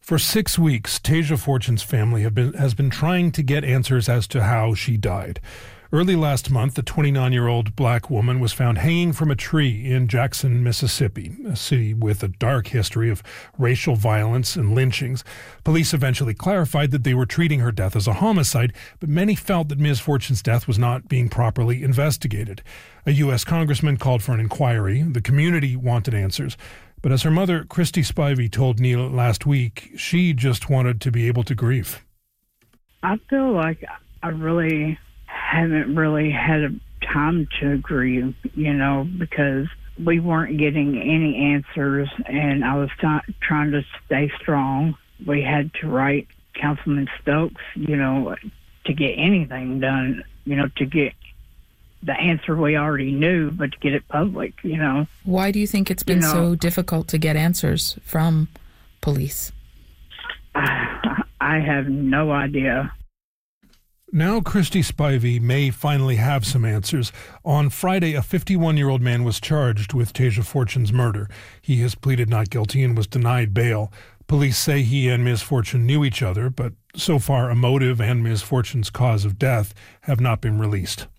For 6 weeks, Tasia Fortune's family has been trying to get answers as to how she died. Early last month, the 29-year-old black woman was found hanging from a tree in Jackson, Mississippi, a city with a dark history of racial violence and lynchings. Police eventually clarified that they were treating her death as a homicide, but many felt that Ms. Fortune's death was not being properly investigated. A U.S. congressman called for an inquiry. The community wanted answers. But as her mother, Christy Spivey, told Neil last week, she just wanted to be able to grieve. I feel like I really haven't really had a time to grieve, because we weren't getting any answers, and I was trying to stay strong. We had to write Councilman Stokes, to get anything done, to get the answer we already knew, but to get it public, Why do you think it's been so difficult to get answers from police? I have no idea. Now Christy Spivey may finally have some answers. On Friday, a 51-year-old man was charged with Tasia Fortune's murder. He has pleaded not guilty and was denied bail. Police say he and Ms. Fortune knew each other, but so far a motive and Ms. Fortune's cause of death have not been released.